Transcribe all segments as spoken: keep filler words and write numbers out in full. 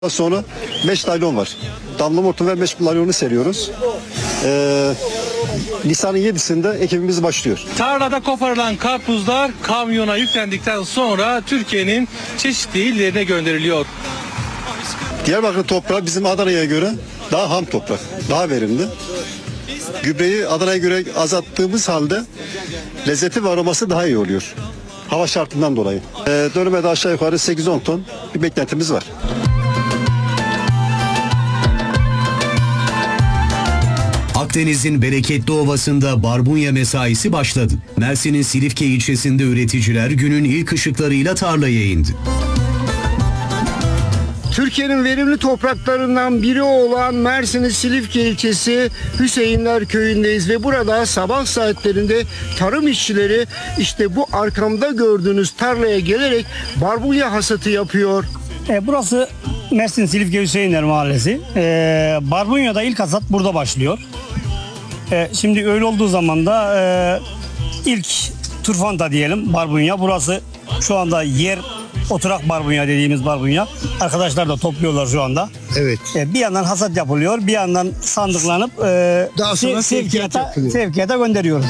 Sonra meş naylon var. Damlama hortum ve meş naylonu seriyoruz. Ee, Nisan'ın yedisinde ekimimiz başlıyor. Tarlada koparılan karpuzlar kamyona yüklendikten sonra Türkiye'nin çeşitli illerine gönderiliyor. Diyarbakır toprağı bizim Adana'ya göre daha ham toprak, daha verimli. Gübreyi Adana'ya göre azalttığımız halde lezzeti ve aroması daha iyi oluyor. Hava şartından dolayı. Ee, dönüme de aşağı yukarı sekiz on ton bir beklentimiz var. Akdeniz'in bereketli ovasında barbunya mesaisi başladı. Mersin'in Silifke ilçesinde üreticiler günün ilk ışıklarıyla tarlaya indi. Türkiye'nin verimli topraklarından biri olan Mersin'in Silifke ilçesi Hüseyinler köyündeyiz ve burada sabah saatlerinde tarım işçileri işte bu arkamda gördüğünüz tarlaya gelerek barbunya hasatı yapıyor. E, burası Mersin Silifke Hüseyinler Mahallesi. E, Barbunya'da ilk hasat burada başlıyor. E, şimdi öyle olduğu zaman da e, ilk turfanda diyelim barbunya. Burası şu anda yer oturak barbunya dediğimiz barbunya. Arkadaşlar da topluyorlar şu anda. Evet. E, bir yandan hasat yapılıyor, bir yandan sandıklanıp e, Daha sonra sev- sevkiyat sevkiyata, yapılıyor. sevkiyata gönderiyoruz.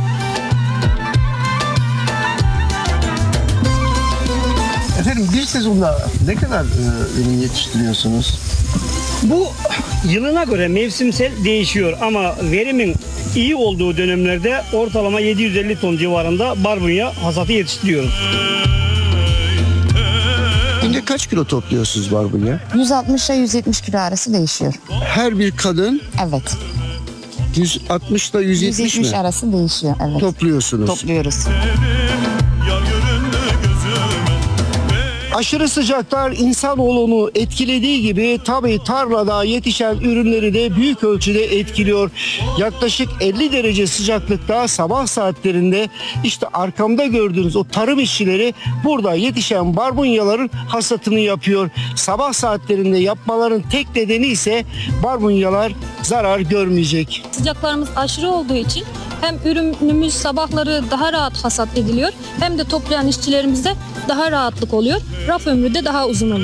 Efendim bir sezonda ne kadar e, ürün yetiştiriyorsunuz? Bu yılına göre mevsimsel değişiyor ama verimin iyi olduğu dönemlerde ortalama yedi yüz elli ton civarında barbunya hasatı yetiştiriyoruz. Günde kaç kilo topluyorsunuz barbunya? yüz altmış ile yüz yetmiş kilo arası değişiyor. Her bir kadın Evet. yüz altmış ile yüz yüz yetmiş yetmiş mi arası değişiyor. Evet. topluyorsunuz? Topluyoruz. Aşırı sıcaklar insanoğlunu etkilediği gibi tabii tarlada yetişen ürünleri de büyük ölçüde etkiliyor. Yaklaşık elli derece sıcaklıkta sabah saatlerinde işte arkamda gördüğünüz o tarım işçileri burada yetişen barbunyaların hasatını yapıyor. Sabah saatlerinde yapmaların tek nedeni ise barbunyalar zarar görmeyecek. Sıcaklarımız aşırı olduğu için hem ürünümüz sabahları daha rahat hasat ediliyor hem de toplayan işçilerimize daha rahatlık oluyor. Raf ömrü de daha uzun oluyor.